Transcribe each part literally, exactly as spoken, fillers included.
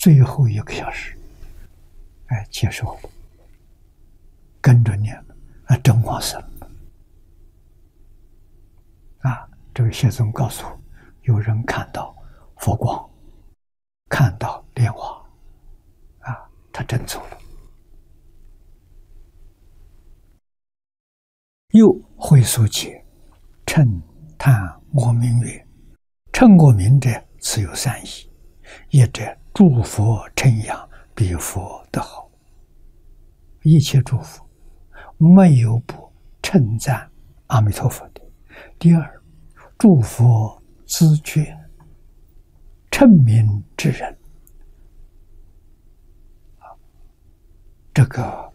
最后一个小时，哎，接受了，跟着念了，啊，真往生了。啊，这位谢宗告诉我，有人看到佛光，看到莲花，啊，他真走了。又会所解，称叹我名曰：称我名者，此有三义。一者，诸佛称扬，彼佛得好。一切诸佛没有不称赞阿弥陀佛的。第二，诸佛知觉称名之人，这个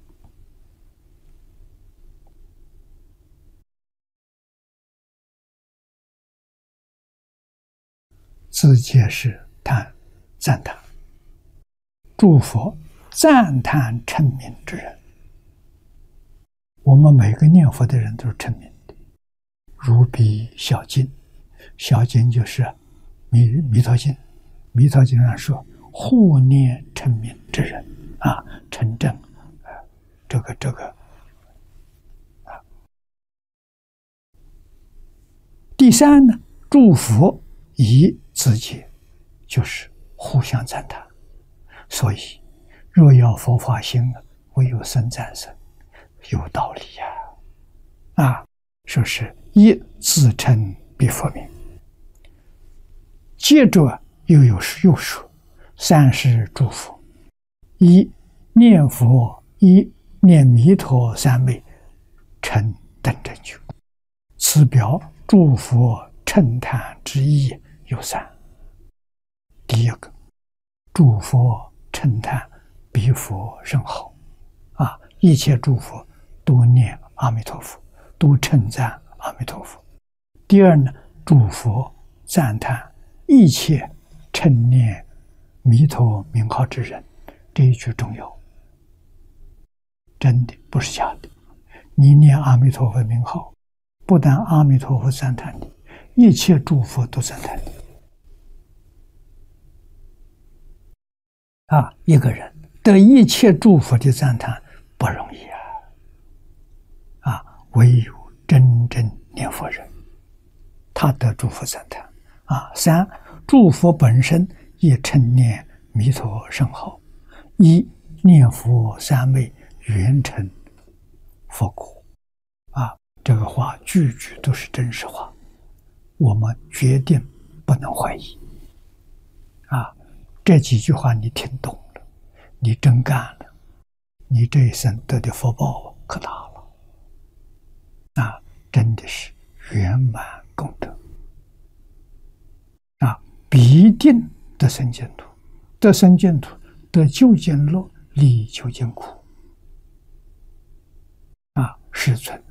自界是叹赞叹，诸佛赞叹称名之人。我们每个念佛的人都是称名的，如彼小经，小经就是弥弥陀经，弥陀经上说护念称名之人啊，称正，呃，这个这个啊。第三呢，诸佛以自己就是互相赞叹，所以若要佛法兴，唯有僧赞僧，有道理呀！啊，说是一自称彼佛名，接着又有又说三世诸佛，一念佛，一念弥陀三昧，成等正觉。此表诸佛称叹之意有三。第一个，诸佛称叹彼佛甚好，啊，一切诸佛都念阿弥陀佛，都称赞阿弥陀佛。第二呢，诸佛赞叹一切称念弥陀名号之人，这一句重要，真的不是假的。你念阿弥陀佛名号，不但阿弥陀佛赞叹你，一切诸佛都赞叹你。啊，一个人得一切诸佛的赞叹不容易啊！啊，唯有真正念佛人，他得诸佛赞叹。啊，三，诸佛本身也称念弥陀圣号，一念佛三昧，圆成佛果。啊，这个话句句都是真实话，我们决定不能怀疑。啊，这几句话你听懂了，你真干了，你这一生得的福报可大了。啊，真的是圆满功德。啊，必定得生净土，得生净土，得究竟乐，离究竟苦。啊，世尊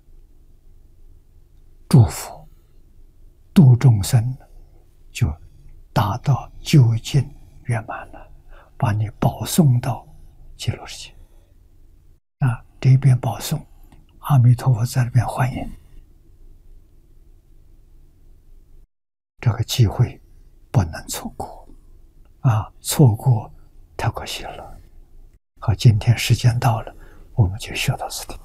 祝福度众生，就达到究竟圆满了，把你保送到极乐世界。啊，这边保送，阿弥陀佛在这边欢迎，这个机会不能错过啊！错过太可惜了。好，今天时间到了，我们就学到此地。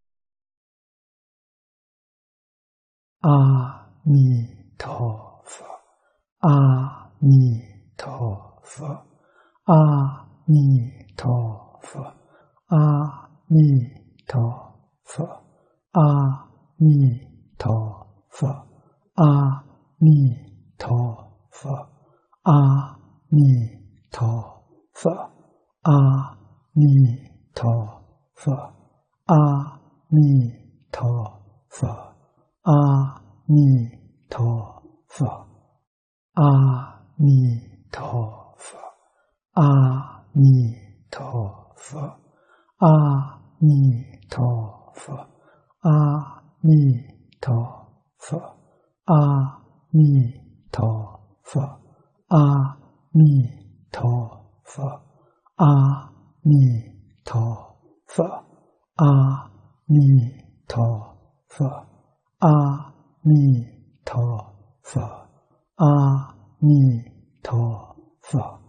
阿弥陀佛，阿弥陀佛，阿弥陀佛，阿弥陀佛，阿弥陀佛，阿弥陀佛，阿弥陀佛，阿弥陀佛，阿弥陀佛。阿弥陀佛，阿弥陀佛，阿弥陀佛，阿弥陀佛，阿弥陀佛，阿弥陀佛，阿弥陀佛，阿弥陀佛，阿弥陀佛。阿弥陀佛，阿弥陀佛。